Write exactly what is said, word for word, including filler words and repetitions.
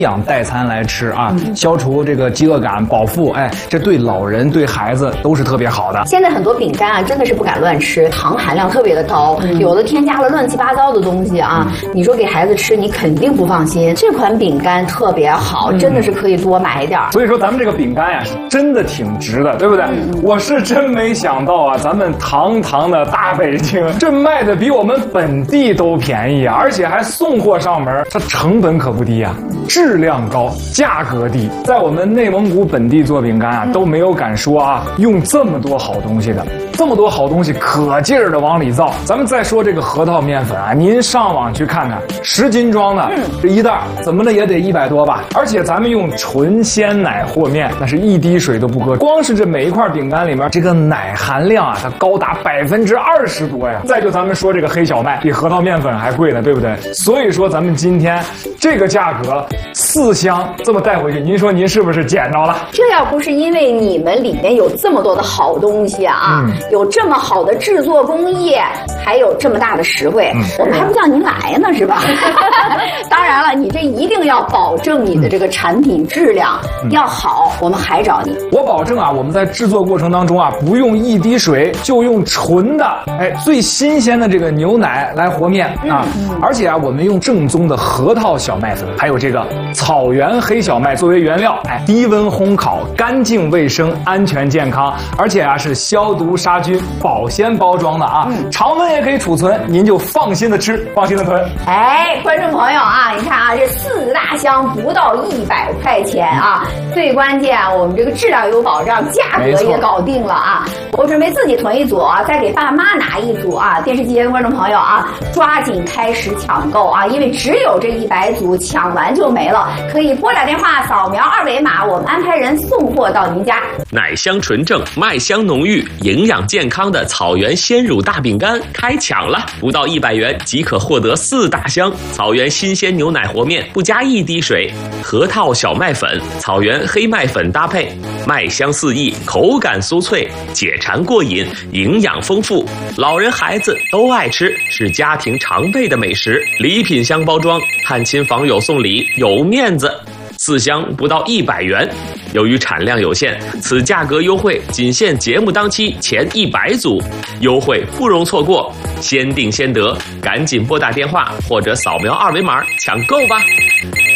养代餐来吃啊，消除这个饥饿感，饱腹，哎，这对老人对孩子都是特别好的。 现在很多饼干啊，真的是不敢乱吃，糖含量特别的高，嗯、有的添加了乱七八糟的东西啊。嗯、你说给孩子吃，你肯定不放心。这款饼干特别好，嗯、真的是可以多买一点。 所以说咱们这个饼干呀，是真的挺值的，对不对？嗯、我是真没想到啊，咱们堂堂的大北京，这卖的比我们本地都便宜啊，而且还送货上门，它成本可不低啊，质量高。价格低，在我们内蒙古本地做饼干啊，都没有敢说啊用这么多好东西的，这么多好东西可劲儿的往里造。咱们再说这个核桃面粉啊，您上网去看看，十斤装的、嗯、这一袋怎么的也得一百多吧。而且咱们用纯鲜奶和面，那是一滴水都不搁，光是这每一块饼干里面这个奶含量啊，它高达百分之二十多呀。再就咱们说这个黑小麦比核桃面粉还贵呢，对不对？所以说咱们今天这个价格四箱。这么带回去，您说您是不是捡着了？ 这要不是因为你们里面有这么多的好东西啊，嗯、有这么好的制作工艺，还有这么大的实惠，嗯、我们还不叫您来呢，是吧？当然了，你这一定要保证你的这个产品质量、嗯、要好，我们还找你。 我保证啊，我们在制作过程当中啊，不用一滴水，就用纯的，哎，最新鲜的这个牛奶来和面啊，嗯嗯、而且啊，我们用正宗的核桃小麦粉，还有这个草原黑小麦作为原料，哎，低温烘烤，干净卫生，安全健康，而且啊是消毒杀菌、保鲜包装的啊，嗯、常温也可以储存，您就放心的吃，放心的囤。 哎，观众朋友啊，你看啊，这四大箱不到一百块钱啊，最关键我们这个质量有保障，价格也搞定了啊。我准备自己囤一组啊，再给爸妈拿一组啊。电视机前的观众朋友啊，抓紧开始抢购啊，因为只有这一百组，抢完就没了。可以拨打电话扫描二维码，我们安排人送货到您家。 奶香纯正，麦香浓郁，营养健康的草原鲜乳大饼干开抢了，不到一百元即可获得四大箱草原新鲜牛奶和面，不加一滴水，核桃小麦粉、草原黑麦粉搭配，麦香四溢，口感酥脆，解馋过瘾，营养丰富，老人孩子都爱吃，是家庭常备的美食。礼品箱包装，探亲访友送礼有面子。四箱不到一百元，由于产量有限，此价格优惠仅限节目当期前一百组，优惠不容错过，先订先得，赶紧拨打电话或者扫描二维码抢购吧。